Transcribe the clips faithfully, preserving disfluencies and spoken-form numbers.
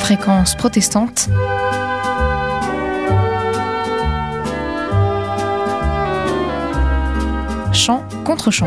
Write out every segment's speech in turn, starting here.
Fréquence protestante. Chant contre chant.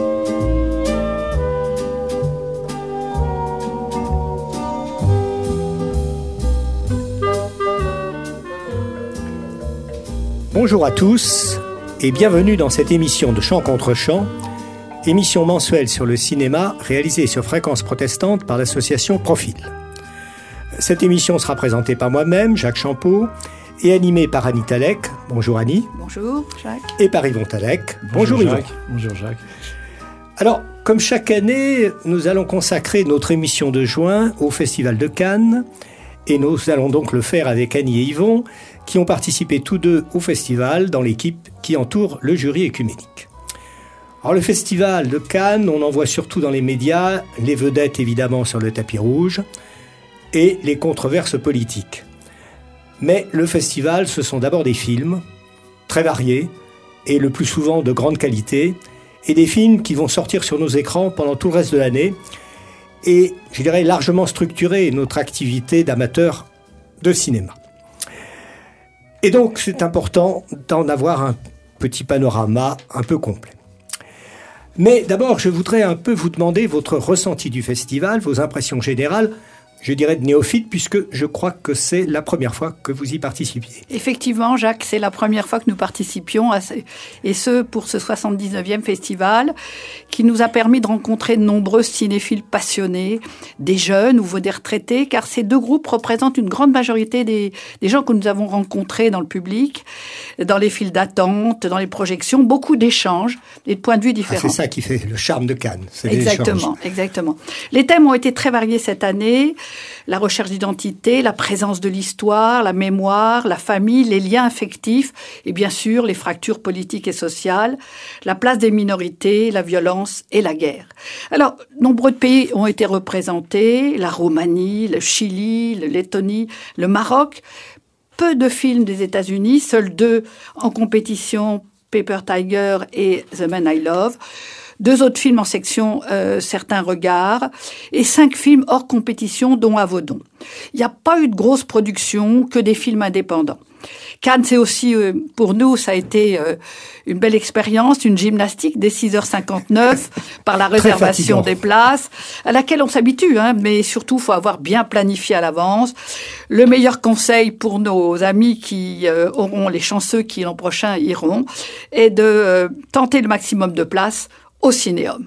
Bonjour à tous et bienvenue dans cette émission de Chant contre chant, émission mensuelle sur le cinéma réalisée sur Fréquence protestante par l'association Profil. Cette émission sera présentée par moi-même, Jacques Champeau, et animée par Annie Talek. Bonjour Annie. Bonjour Jacques. Et par Yvon Talek. Bonjour, Bonjour Yvon. Jacques. Bonjour Jacques. Alors, comme chaque année, nous allons consacrer notre émission de juin au Festival de Cannes. Et nous allons donc le faire avec Annie et Yvon, qui ont participé tous deux au festival dans l'équipe qui entoure le jury œcuménique. Alors le Festival de Cannes, on en voit surtout dans les médias, les vedettes évidemment sur le tapis rouge et les controverses politiques. Mais le festival, ce sont d'abord des films, très variés et le plus souvent de grande qualité, et des films qui vont sortir sur nos écrans pendant tout le reste de l'année et, je dirais, largement structurer notre activité d'amateur de cinéma. Et donc, c'est important d'en avoir un petit panorama un peu complet. Mais d'abord, je voudrais un peu vous demander votre ressenti du festival, vos impressions générales, je dirais de néophyte, puisque je crois que c'est la première fois que vous y participiez. Effectivement, Jacques, c'est la première fois que nous participions, à ce, et ce, pour ce soixante-dix-neuvième festival, qui nous a permis de rencontrer de nombreux cinéphiles passionnés, des jeunes ou des retraités, car ces deux groupes représentent une grande majorité des, des gens que nous avons rencontrés dans le public, dans les files d'attente, dans les projections, beaucoup d'échanges et de points de vue différents. Ah, c'est ça qui fait le charme de Cannes, c'est exactement, l'échange. Exactement. Les thèmes ont été très variés cette année. La recherche d'identité, la présence de l'histoire, la mémoire, la famille, les liens affectifs et bien sûr les fractures politiques et sociales, la place des minorités, la violence et la guerre. Alors, nombreux pays ont été représentés, la Roumanie, le Chili, la Lettonie, le Maroc. Peu de films des États-Unis, seuls deux en compétition, Paper Tiger et The Man I Love. Deux autres films en section euh, Certains regards et cinq films hors compétition, dont Avodon. Il n'y a pas eu de grosse production, que des films indépendants. Cannes, c'est aussi, euh, pour nous, ça a été euh, une belle expérience, une gymnastique dès six heures cinquante-neuf par la réservation des places, à laquelle on s'habitue, hein, mais surtout, il faut avoir bien planifié à l'avance. Le meilleur conseil pour nos amis qui euh, auront, les chanceux qui l'an prochain iront, est de euh, tenter le maximum de places au Cinéum.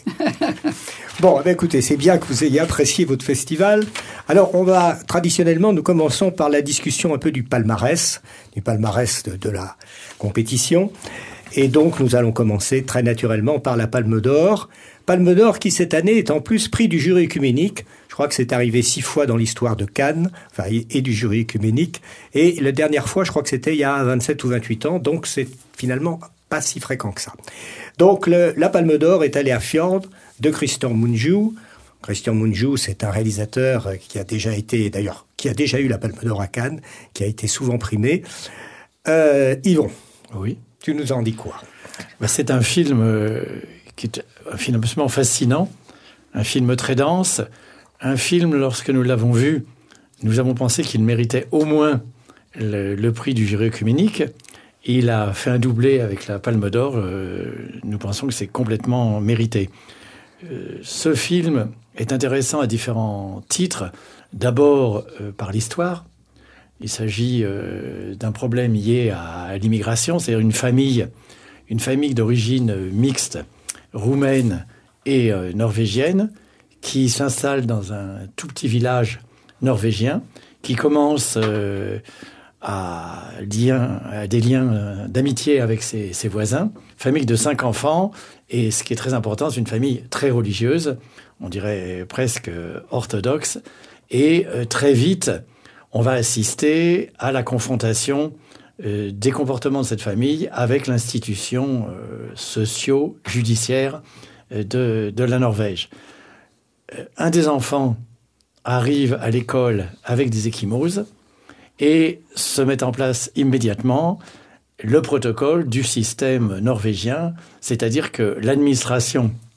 Bon, eh bien, écoutez, c'est bien que vous ayez apprécié votre festival. Alors, on va, traditionnellement, nous commençons par la discussion un peu du palmarès, du palmarès de, de la compétition. Et donc, nous allons commencer très naturellement par la Palme d'Or. Palme d'Or qui, cette année, est en plus prix du jury œcuménique. Je crois que c'est arrivé six fois dans l'histoire de Cannes, enfin, et du jury œcuménique. Et la dernière fois, je crois que c'était il y a vingt-sept ou vingt-huit ans. Donc, c'est finalement pas si fréquent que ça. Donc, le, la Palme d'Or est allée à Fjord de Christian Mungiu. Christian Mungiu, c'est un réalisateur qui a déjà été, d'ailleurs, qui a déjà eu la Palme d'Or à Cannes, qui a été souvent primé. Euh, Yvon, oui. Tu nous en dis quoi ? Ben, c'est un film euh, qui est un film absolument fascinant, un film très dense, un film, lorsque nous l'avons vu, nous avons pensé qu'il méritait au moins le, le prix du jury œcuménique. Il a fait un doublé avec la Palme d'Or. Euh, nous pensons que c'est complètement mérité. Euh, ce film est intéressant à différents titres. D'abord, euh, par l'histoire. Il s'agit euh, d'un problème lié à l'immigration, c'est-à-dire une famille, une famille d'origine mixte, roumaine et euh, norvégienne, qui s'installe dans un tout petit village norvégien, qui commence... Euh, À, lien, à des liens d'amitié avec ses, ses voisins, famille de cinq enfants, et ce qui est très important, c'est une famille très religieuse, on dirait presque orthodoxe, et euh, très vite, on va assister à la confrontation euh, des comportements de cette famille avec l'institution euh, socio-judiciaire euh, de, de la Norvège. Euh, un des enfants arrive à l'école avec des ecchymoses, et se met en place immédiatement le protocole du système norvégien, c'est-à-dire que l'administration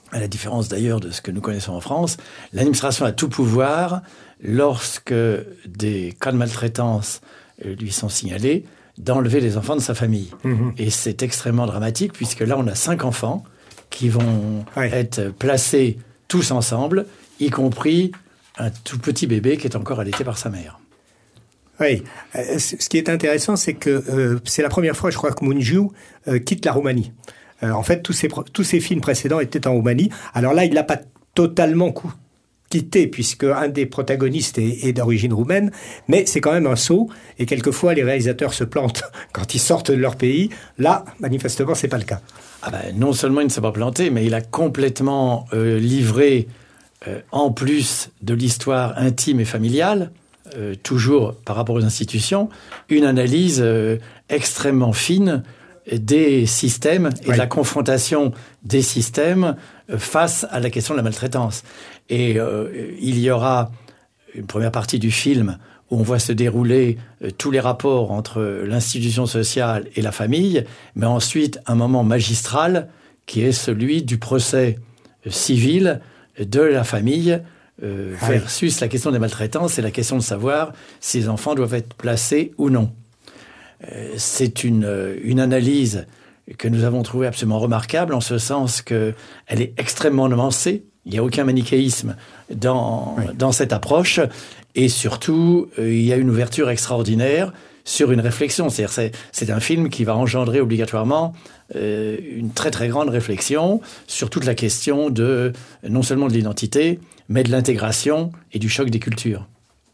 à la différence d'ailleurs de ce que nous connaissons en France, l'administration a tout pouvoir lorsque des cas de maltraitance lui sont signalés, d'enlever les enfants de sa famille. Mmh. Et c'est extrêmement dramatique, puisque là, on a cinq enfants qui vont ouais. être placés tous ensemble, y compris un tout petit bébé qui est encore allaité par sa mère. Oui. Euh, ce qui est intéressant, c'est que euh, c'est la première fois, je crois, que Mungiu euh, quitte la Roumanie. Euh, en fait, tous ces, tous ces films précédents étaient en Roumanie. Alors là, il l'a pas totalement coup quitté, puisque un des protagonistes est, est d'origine roumaine, mais c'est quand même un saut, et quelquefois les réalisateurs se plantent quand ils sortent de leur pays. Là, manifestement, c'est pas le cas. Ah ben, non seulement il ne s'est pas planté, mais il a complètement euh, livré, euh, en plus de l'histoire intime et familiale, euh, toujours par rapport aux institutions, une analyse euh, extrêmement fine des systèmes et oui. de la confrontation des systèmes face à la question de la maltraitance. Et euh, il y aura une première partie du film où on voit se dérouler euh, tous les rapports entre l'institution sociale et la famille, mais ensuite un moment magistral qui est celui du procès euh, civil de la famille euh, ah versus oui. la question des maltraitances et la question de savoir si les enfants doivent être placés ou non. Euh, c'est une, une analyse que nous avons trouvée absolument remarquable, en ce sens qu'elle est extrêmement nuancée. Il n'y a aucun manichéisme dans, oui. dans cette approche. Et surtout, euh, il y a une ouverture extraordinaire sur une réflexion. C'est-à-dire c'est, c'est un film qui va engendrer obligatoirement euh, une très très grande réflexion sur toute la question de, non seulement de l'identité, mais de l'intégration et du choc des cultures.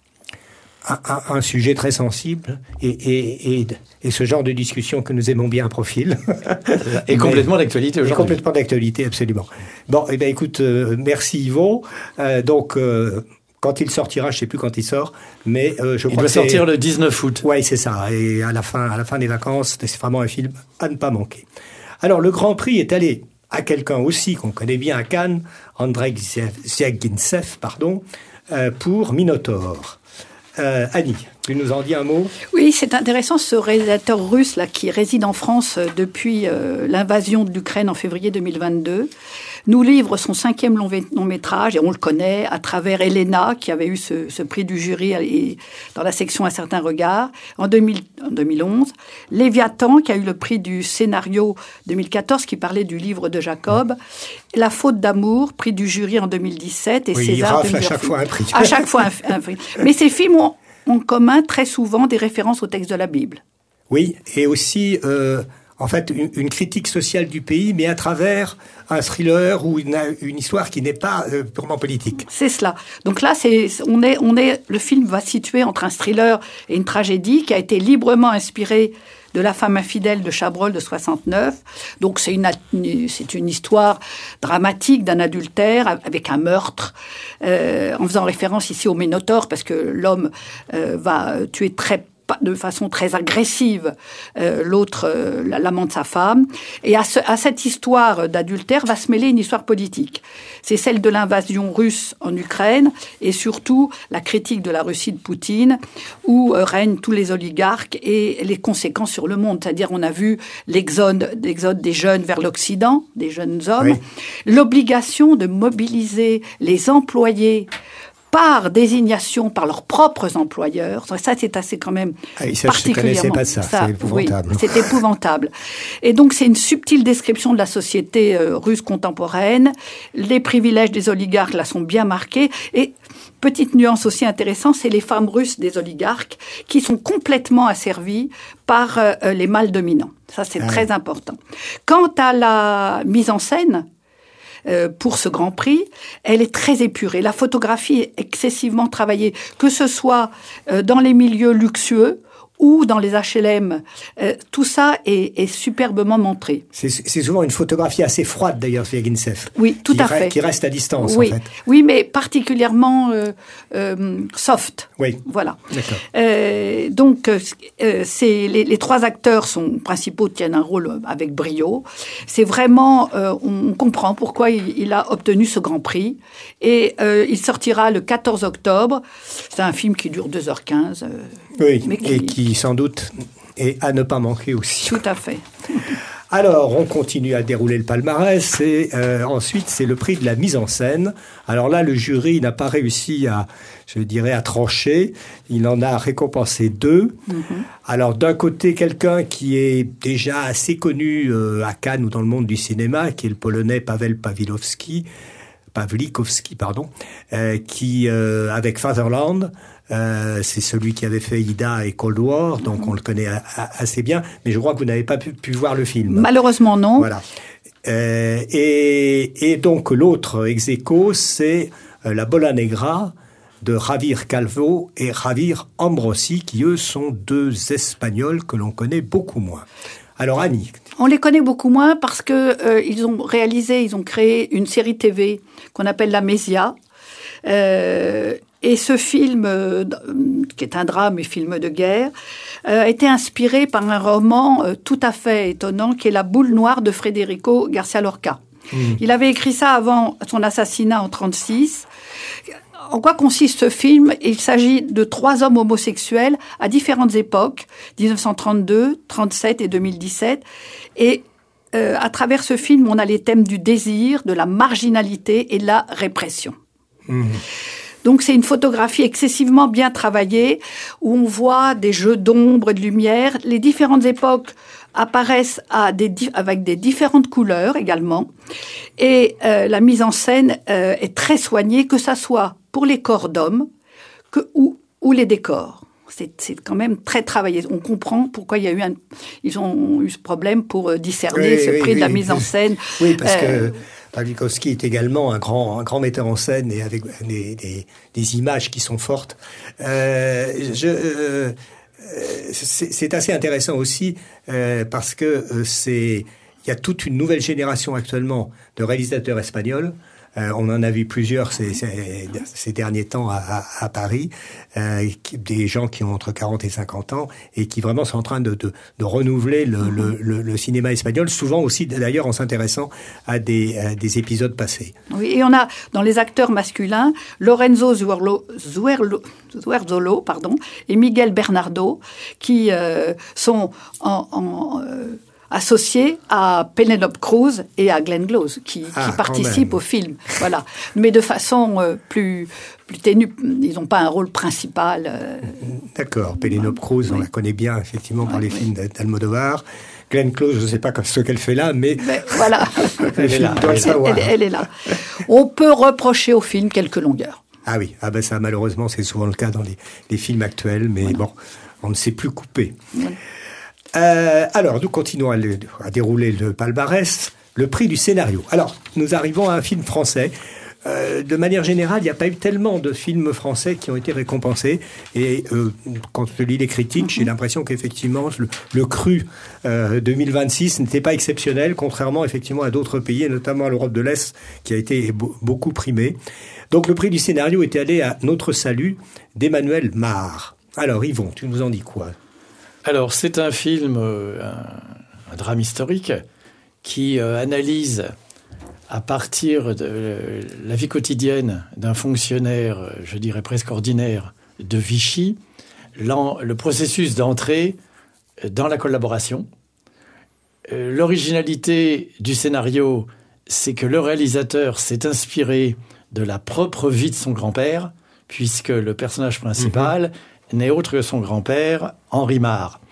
Un, un, un sujet très sensible et, et, et, et ce genre de discussion que nous aimons bien à Profil. Et complètement d'actualité aujourd'hui. Complètement d'actualité, absolument. Bon, eh bien écoute, euh, merci Yvon. Euh, donc, euh, quand il sortira, je ne sais plus quand il sort, mais euh, je il crois doit que sortir le dix-neuf août. Oui, c'est ça. Et à la fin, à la fin des vacances, c'est vraiment un film à ne pas manquer. Alors, le Grand Prix est allé à quelqu'un aussi qu'on connaît bien à Cannes, Andrei Zvyagintsev, pardon, euh, pour Minotaure. Euh, Annie, tu nous en dis un mot ? Oui, c'est intéressant, ce réalisateur russe là, qui réside en France depuis euh, l'invasion de l'Ukraine en février deux mille vingt-deux, nous livre son cinquième long, long métrage, et on le connaît à travers Elena, qui avait eu ce, ce prix du jury et, dans la section Un certain regard, en, deux mille, en deux mille onze. Léviathan, qui a eu le prix du scénario deux mille quatorze, qui parlait du livre de Jacob. La faute d'amour, prix du jury en deux mille dix-sept. Et oui, César il rafle à chaque fois un prix. À chaque fois un, un prix. Mais ces films ont en commun très souvent des références au texte de la Bible. Oui, et aussi, euh, en fait, une, une critique sociale du pays, mais à travers un thriller ou une, une histoire qui n'est pas euh, purement politique. C'est cela. Donc là, c'est, on est, on est, le film va se situer entre un thriller et une tragédie qui a été librement inspirée de La femme infidèle de Chabrol de soixante-neuf. Donc c'est une, c'est une histoire dramatique d'un adultère avec un meurtre, euh, en faisant référence ici au Minotaure, parce que l'homme euh, va tuer très de façon très agressive euh, l'autre, euh, l'amant de sa femme. Et à, ce, à cette histoire d'adultère va se mêler une histoire politique. C'est celle de l'invasion russe en Ukraine et surtout la critique de la Russie de Poutine, où euh, règnent tous les oligarques et les conséquences sur le monde. C'est-à-dire, on a vu l'exode, l'exode des jeunes vers l'Occident, des jeunes hommes, oui. L'obligation de mobiliser les employés par désignation par leurs propres employeurs. Ça, c'est assez quand même ah, ça, particulièrement... Je ne connaissais pas ça, ça c'est épouvantable. Oui, c'est épouvantable. Et donc, c'est une subtile description de la société euh, russe contemporaine. Les privilèges des oligarques, là, sont bien marqués. Et petite nuance aussi intéressante, c'est les femmes russes des oligarques qui sont complètement asservies par euh, les mâles dominants. Ça, c'est ah, très oui. important. Quant à la mise en scène, Euh, pour ce Grand Prix, elle est très épurée. La photographie est excessivement travaillée, que ce soit euh, dans les milieux luxueux ou dans les H L M. Euh, tout ça est, est superbement montré. C'est, c'est souvent une photographie assez froide, d'ailleurs, Zvyagintsev. Oui, tout à re- fait. Qui reste à distance, oui. en fait. Oui, mais particulièrement euh, euh, soft. Oui. Voilà. D'accord. Euh, donc, euh, c'est, les, les trois acteurs sont, principaux tiennent un rôle avec brio. C'est vraiment... Euh, on comprend pourquoi il, il a obtenu ce Grand Prix. Et euh, il sortira le quatorze octobre. C'est un film qui dure deux heures quinze. Euh, oui, mais qui, et qui... sans doute, et à ne pas manquer aussi. Tout à fait. Alors, on continue à dérouler le palmarès et euh, ensuite, c'est le prix de la mise en scène. Alors là, le jury n'a pas réussi à, je dirais, à trancher. Il en a récompensé deux. Mm-hmm. Alors, d'un côté, quelqu'un qui est déjà assez connu euh, à Cannes ou dans le monde du cinéma, qui est le Polonais Paweł Pawlikowski, Pawlikowski, pardon, euh, qui, euh, avec Fatherland, euh, c'est celui qui avait fait Ida et Cold War, donc on le connaît a, a, assez bien, mais je crois que vous n'avez pas pu, pu voir le film. Malheureusement, non. Voilà. Euh, et, et donc, l'autre ex aequo, c'est euh, La Bola Negra de Javier Calvo et Javier Ambrosi, qui, eux, sont deux Espagnols que l'on connaît beaucoup moins. Alors, Annie. On les connaît beaucoup moins parce que euh, ils ont réalisé, ils ont créé une série T V qu'on appelle La Mesia. Euh, et ce film, euh, qui est un drame et film de guerre, euh, a été inspiré par un roman euh, tout à fait étonnant qui est La Boule noire de Federico García Lorca. Mmh. Il avait écrit ça avant son assassinat en trente-six. En quoi consiste ce film ? Il s'agit de trois hommes homosexuels à différentes époques, dix-neuf cent trente-deux, trente-sept et deux mille dix-sept. Et euh, à travers ce film, on a les thèmes du désir, de la marginalité et de la répression. Mmh. Donc c'est une photographie excessivement bien travaillée, où on voit des jeux d'ombre et de lumière. Les différentes époques apparaissent à des, avec des différentes couleurs également. Et euh, la mise en scène euh, est très soignée, que ça soit pour les corps d'hommes que, ou, ou les décors. C'est, c'est quand même très travaillé. On comprend pourquoi il y a eu un, ils ont eu ce problème pour discerner oui, ce oui, prix oui, de la oui. mise en scène. Oui, parce euh, que Pawlikowski est également un grand, un grand metteur en scène et avec des, des, des images qui sont fortes. Euh, je, euh, c'est, c'est assez intéressant aussi euh, parce que euh, c'est, il y a toute une nouvelle génération actuellement de réalisateurs espagnols. Euh, on en a vu plusieurs ces, ces, ces derniers temps à, à, à Paris, euh, qui, des gens qui ont entre quarante et cinquante ans et qui vraiment sont en train de, de, de renouveler le, le, le, le cinéma espagnol, souvent aussi d'ailleurs en s'intéressant à des, à des épisodes passés. Oui, et on a dans les acteurs masculins Lorenzo Zuerlo, Zuerlo, Zuerzolo pardon, et Miguel Bernardo qui euh, sont en... en euh, associés à Penélope Cruz et à Glenn Close, qui, ah, qui participent au film. Voilà. Mais de façon euh, plus, plus ténue. Ils n'ont pas un rôle principal. Euh... D'accord. Penélope Cruz, oui. On la connaît bien, effectivement, par oui, les oui. films d'Almodovar. Glenn Close, je ne sais pas ce qu'elle fait là, mais... mais voilà. elle, est là, elle, elle, elle est là. On peut reprocher au film quelques longueurs. Ah oui. Ah ben ça, malheureusement, c'est souvent le cas dans les, les films actuels, mais voilà. Bon, on ne sait plus couper. Voilà. Euh, alors, nous continuons à, le, à dérouler le palmarès, le prix du scénario. Alors, nous arrivons à un film français. Euh, de manière générale, il n'y a pas eu tellement de films français qui ont été récompensés. Et euh, quand je lis les critiques, j'ai l'impression qu'effectivement, le, le cru euh, deux mille vingt-six n'était pas exceptionnel, contrairement effectivement à d'autres pays, et notamment à l'Europe de l'Est, qui a été be- beaucoup primé. Donc, le prix du scénario était allé à Notre Salut d'Emmanuel Mar. Alors, Yvon, tu nous en dis quoi ? Alors, c'est un film, euh, un, un drame historique qui euh, analyse à partir de euh, la vie quotidienne d'un fonctionnaire, euh, je dirais presque ordinaire, de Vichy, le processus d'entrée dans la collaboration. Euh, l'originalité du scénario, c'est que le réalisateur s'est inspiré de la propre vie de son grand-père, puisque le personnage principal... Mmh. n'est autre que son grand-père, Henri Mar.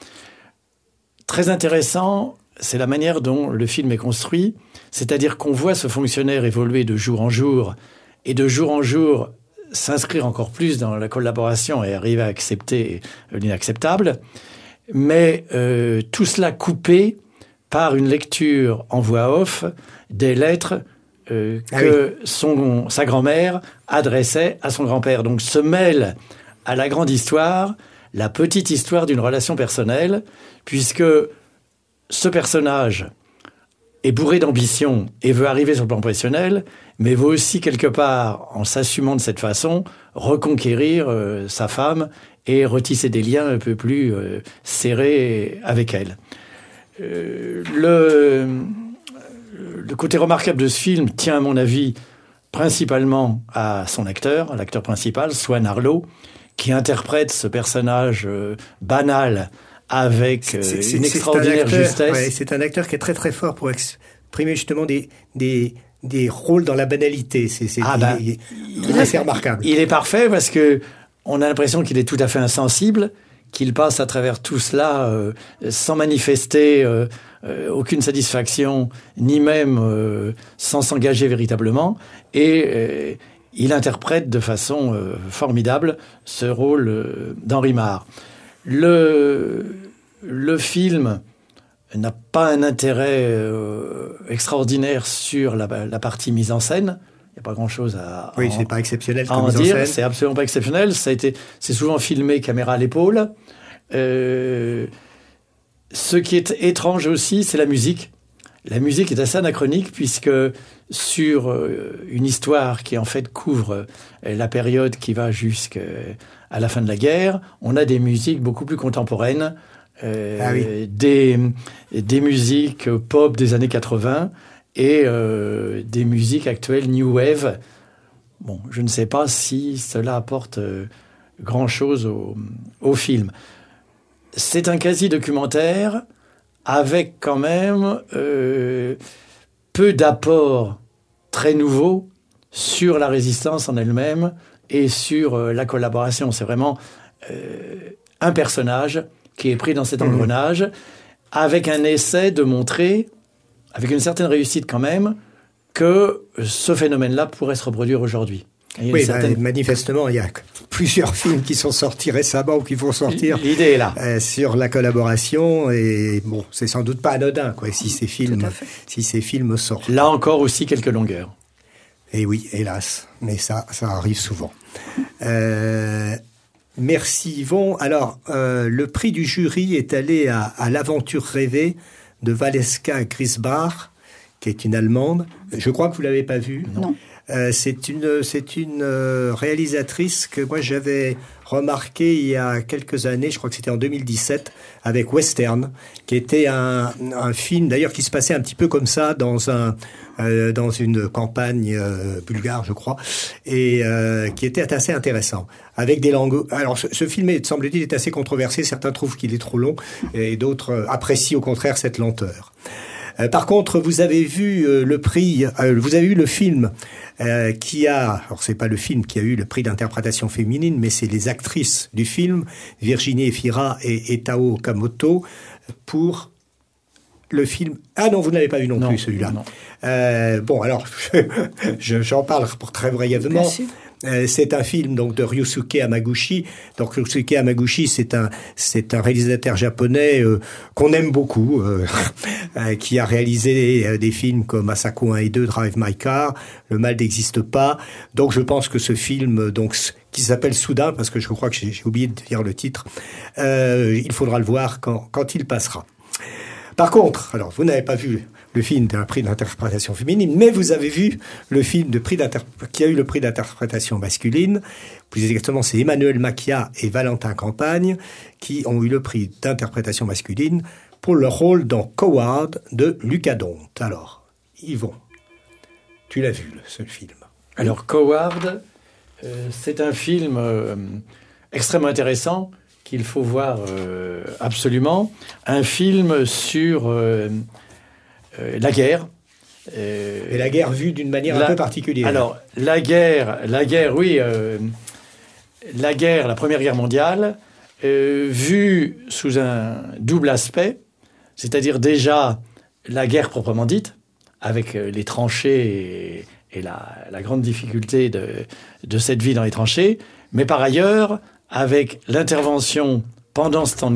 Très intéressant, c'est la manière dont le film est construit, c'est-à-dire qu'on voit ce fonctionnaire évoluer de jour en jour, et de jour en jour s'inscrire encore plus dans la collaboration et arriver à accepter l'inacceptable, mais euh, tout cela coupé par une lecture en voix off des lettres euh, ah que oui. son, sa grand-mère adressait à son grand-père. Donc se mêle à la grande histoire, la petite histoire d'une relation personnelle, puisque ce personnage est bourré d'ambition et veut arriver sur le plan professionnel, mais veut aussi, quelque part, en s'assumant de cette façon, reconquérir euh, sa femme et retisser des liens un peu plus euh, serrés avec elle. Euh, le, le côté remarquable de ce film tient, à mon avis, principalement à son acteur, l'acteur principal, Swan Arlo, qui interprète ce personnage euh, banal avec euh, c'est, c'est, une c'est extraordinaire un acteur, justesse. Ouais, c'est un acteur qui est très très fort pour exprimer justement des, des, des rôles dans la banalité. C'est, c'est, ah il, ben, il, il est assez remarquable. Il est parfait parce que on a l'impression qu'il est tout à fait insensible, qu'il passe à travers tout cela euh, sans manifester euh, euh, aucune satisfaction, ni même euh, sans s'engager véritablement. Et euh, il interprète de façon euh, formidable ce rôle euh, d'Henri Marre. Le, le film n'a pas un intérêt euh, extraordinaire sur la, la partie mise en scène. Il n'y a pas grand-chose à, oui, en, c'est pas exceptionnel à en comme dire. mise en scène. C'est absolument pas exceptionnel. Ça a été, c'est souvent filmé caméra à l'épaule. Euh, ce qui est étrange aussi, c'est la musique. La musique est assez anachronique puisque sur euh, une histoire qui en fait couvre euh, la période qui va jusqu'à la fin de la guerre, on a des musiques beaucoup plus contemporaines, euh, ah oui. des, des musiques pop des années quatre-vingts et euh, des musiques actuelles New Wave. Bon, je ne sais pas si cela apporte euh, grand-chose au, au film. C'est un quasi-documentaire avec quand même euh, peu d'apports très nouveaux sur la résistance en elle-même et sur euh, la collaboration. C'est vraiment euh, un personnage qui est pris dans cet engrenage mmh. avec un essai de montrer, avec une certaine réussite quand même, que ce phénomène-là pourrait se reproduire aujourd'hui. Oui, certaine... bah, manifestement, il y a plusieurs films qui sont sortis récemment ou qui vont sortir. L'idée est là. Euh, sur la collaboration et bon, c'est sans doute pas anodin, quoi, si ces films, si ces films sortent. Là encore aussi quelques longueurs. Et oui, hélas, mais ça, ça arrive souvent. Euh, merci Yvon. Alors, euh, le prix du jury est allé à, à l'aventure rêvée de Valeska Grisbach, qui est une Allemande. Je crois que vous l'avez pas vue. Non. Euh, c'est une, c'est une euh, réalisatrice que moi j'avais remarquée il y a quelques années, je crois que c'était en deux mille dix-sept, avec Western, qui était un, un film d'ailleurs qui se passait un petit peu comme ça dans un, euh, dans une campagne euh, bulgare, je crois, et euh, qui était assez intéressant. Avec des langues. Alors ce, ce film, est, semble-t-il, est assez controversé. Certains trouvent qu'il est trop long, et d'autres euh, apprécient au contraire cette lenteur. Euh, par contre, vous avez vu euh, le prix, euh, vous avez vu le film euh, qui a, alors c'est pas le film qui a eu le prix d'interprétation féminine, mais c'est les actrices du film, Virginie Efira et, et Tao Kamoto, pour le film. Ah non, vous n'avez pas vu non, non plus celui-là. Non. Euh, bon, alors je, j'en parle pour très brièvement. Merci. Euh, c'est un film donc de Ryusuke Hamaguchi. Donc Ryusuke Hamaguchi, c'est un c'est un réalisateur japonais euh, qu'on aime beaucoup, euh, euh, qui a réalisé euh, des films comme Asako un et deux, Drive My Car, Le mal n'existe pas. Donc je pense que ce film donc qui s'appelle Soudain, parce que je crois que j'ai, j'ai oublié de dire le titre, euh, il faudra le voir quand quand il passera. Par contre, alors vous n'avez pas vu le film d'un prix d'interprétation féminine, mais vous avez vu le film de prix qui a eu le prix d'interprétation masculine. Plus exactement, c'est Emmanuel Macchia et Valentin Campagne qui ont eu le prix d'interprétation masculine pour leur rôle dans Coward de Lucas Dont. Alors, Yvon, tu l'as vu, ce film? Alors, Coward, euh, c'est un film euh, extrêmement intéressant qu'il faut voir euh, absolument. Un film sur... Euh, Euh, la guerre. Euh, Et la guerre vue d'une manière la, un peu particulière. Alors, la guerre, la guerre, oui, euh, la guerre, la Première Guerre mondiale, euh, vue sous un double aspect, c'est-à-dire déjà la guerre proprement dite, avec les tranchées et, et la, la grande difficulté de, de cette vie dans les tranchées, mais par ailleurs, avec l'intervention pendant ce temps